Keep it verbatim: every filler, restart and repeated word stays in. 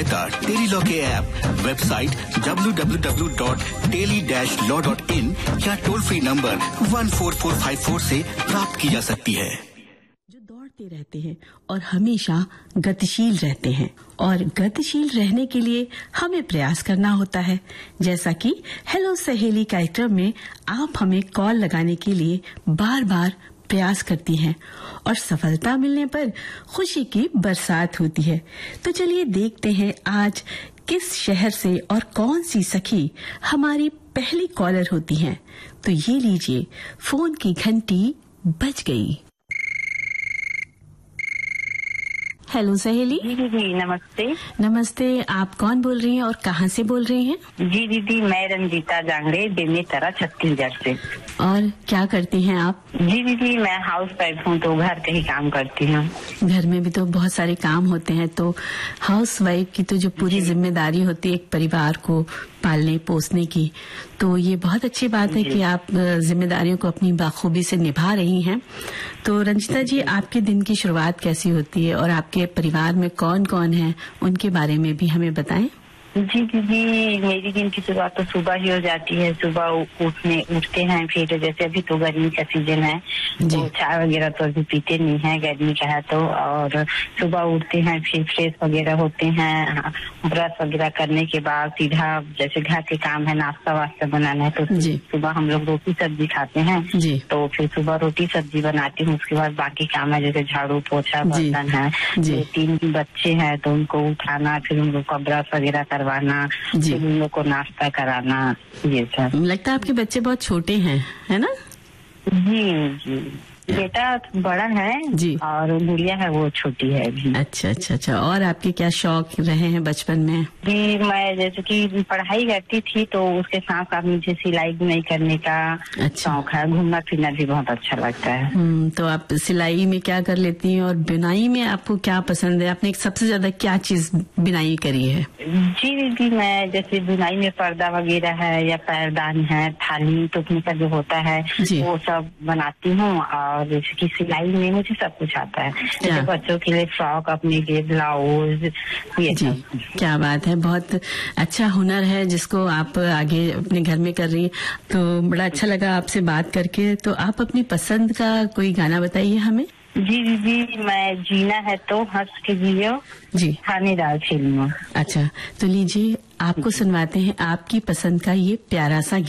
सहायता टेलीलॉ के app, website W W W dot tele dash law dot in या toll free number one four four five four से प्राप्त की जा सकती है। जो दौड़ते रहते हैं और हमेशा गतिशील रहते हैं, और गतिशील रहने के लिए हमें प्रयास करना होता है। जैसा कि हेलो सहेली कार्यक्रम में आप हमें कॉल लगाने के लिए बार बार प्रयास करती हैं और सफलता मिलने पर खुशी की बरसात होती है। तो चलिए देखते हैं आज किस शहर से और कौन सी सखी हमारी पहली कॉलर होती हैं। तो ये लीजिए, फोन की घंटी बज गई। हेलो सहेली। जी दीदी नमस्ते। नमस्ते, आप कौन बोल रही हैं और कहाँ से बोल रही हैं? जी दीदी मैं रंजीता जांगड़े, बेमेतरा, छत्तीसगढ़ से। और क्या करती हैं आप? जी दीदी मैं हाउस वाइफ हूँ, तो घर के ही काम करती हूँ। घर में भी तो बहुत सारे काम होते हैं, तो हाउस वाइफ की तो जो पूरी जिम्मेदारी होती है एक परिवार को पालने पोसने की, तो ये बहुत अच्छी बात है कि आप जिम्मेदारियों को अपनी बाखूबी से निभा रही हैं। तो रंजिता जी, आपके दिन की शुरुआत कैसी होती है और आपके परिवार में कौन कौन है, उनके बारे में भी हमें बताएं। जी दीदी मेरी दिन की शुरुआत तो सुबह ही हो जाती है। सुबह उठने उठते हैं, फिर जैसे अभी तो गर्मी का सीजन है तो चाय वगैरह तो अभी पीते नहीं है, गर्मी का है तो। और सुबह उठते हैं, फिर फ्रेश वगैरह होते हैं, ब्रश वगैरह करने के बाद सीधा जैसे घर के काम है, नाश्ता वास्ता बनाना है, तो सुबह हम लोग रोटी सब्जी खाते हैं। तो फिर सुबह रोटी सब्जी बनाती हूँ। उसके बाद बाकी काम है जैसे झाड़ू पोछा, बर्तन है। तीन बच्चे हैं तो उनको उठाना, फिर उन लोग का ब्रश वगैरह करवाना, फिर उन लोग को नाश्ता कराना, ये सब। लगता है आपके बच्चे बहुत छोटे हैं, है ना? जी जी बेटा बड़ा है जी, और गुड़िया है वो छोटी है अभी। अच्छा अच्छा अच्छा। और आपके क्या शौक रहे हैं बचपन में? जी मैं जैसे कि पढ़ाई करती थी तो उसके साथ साथ मुझे सिलाई बुनाई करने का अच्छा शौक है। घूमना फिरना भी बहुत अच्छा लगता है। हम्म, तो आप सिलाई में क्या कर लेती हैं और बुनाई में आपको क्या पसंद है? आपने सबसे ज्यादा क्या चीज बुनाई करी है? जी दीदी मैं जैसे बुनाई में पर्दा वगैरह है या पैरदान है, थाली टोकने का जो होता है वो सब बनाती हूँ। और जैसे कि सिलाई में मुझे सब कुछ आता है, जैसे बच्चों के लिए फ्रॉक, अपने लिए ब्लाउज, ये जी सब। क्या बात है, बहुत अच्छा हुनर है जिसको आप आगे अपने घर में कर रही है। तो बड़ा अच्छा लगा आपसे बात करके। तो आप अपनी पसंद का कोई गाना बताइए हमें। जी दीदी मैं जीना है तो हंस के जियो जी, थानेदार फिल्म। अच्छा, तो लीजिए आपको सुनवाते हैं आपकी पसंद का ये प्यारा सा